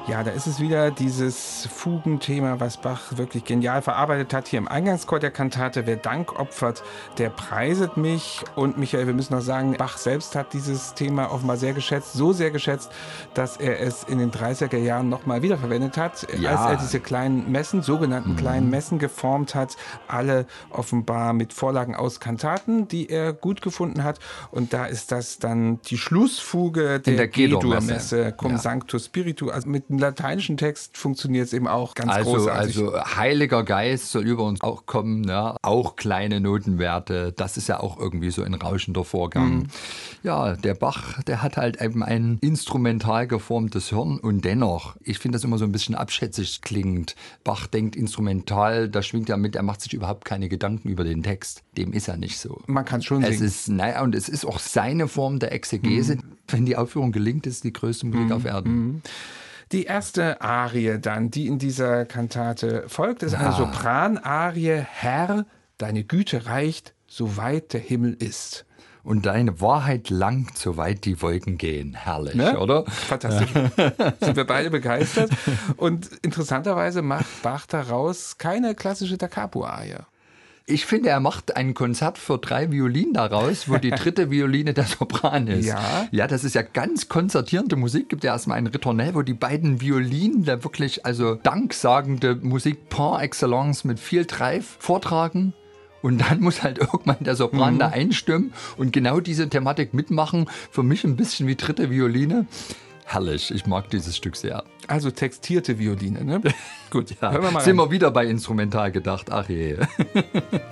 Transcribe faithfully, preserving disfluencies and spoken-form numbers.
Ja, da ist es wieder dieses Fugenthema, was Bach wirklich genial verarbeitet hat. Hier im Eingangschor der Kantate: Wer Dank opfert, der preiset mich. Und Michael, wir müssen noch sagen, Bach selbst hat dieses Thema offenbar sehr geschätzt, so sehr geschätzt, dass er es in den dreißiger Jahren nochmal wiederverwendet hat, Ja. als er diese kleinen Messen, sogenannten mhm. kleinen Messen geformt hat. Alle offenbar mit Vorlagen aus Kantaten, die er gut gefunden hat. Und da ist das dann die Schlussfuge der, der G-Dur-Messe, Cum ja. Sancto Spiritu. Also mit dem lateinischen Text funktioniert es eben auch ganz also, großartig. Also Heiliger Geist soll über uns auch kommen, ne? Auch kleine Notenwerte, das ist ja auch irgendwie so ein rauschender Vorgang. Mhm. Ja, der Bach, der hat halt eben ein instrumental geformtes Hirn und dennoch, ich finde das immer so ein bisschen abschätzig klingend. Bach denkt instrumental, da schwingt er mit, er macht sich überhaupt keine Gedanken über den Text. Dem ist er nicht so. Man kann es schon es singen. Ist, naja, und es ist auch seine Form der Exegese. Mhm. Wenn die Aufführung gelingt, ist die größte Musik mhm. auf Erden. Mhm. Die erste Arie dann, die in dieser Kantate folgt, ist eine ja. Sopranarie. Herr, deine Güte reicht, so weit der Himmel ist. Und deine Wahrheit langt, so weit die Wolken gehen. Herrlich, ne? Oder? Fantastisch. Sind wir beide begeistert. Und interessanterweise macht Bach daraus keine klassische Da Capo-Arie. Ich finde, er macht ein Konzert für drei Violinen daraus, wo die dritte Violine der Sopran ist. Ja. Ja, das ist ja ganz konzertierende Musik. Gibt ja erstmal ein Ritornell, wo die beiden Violinen da wirklich, also danksagende Musik par excellence mit viel Drive vortragen. Und dann muss halt irgendwann der Sopran mhm. da einstimmen und genau diese Thematik mitmachen. Für mich ein bisschen wie dritte Violine. Herrlich, ich mag dieses Stück sehr. Also textierte Violine, ne? Gut, ja. hören wir mal Sind rein. wir wieder bei Instrumental gedacht. Ach je.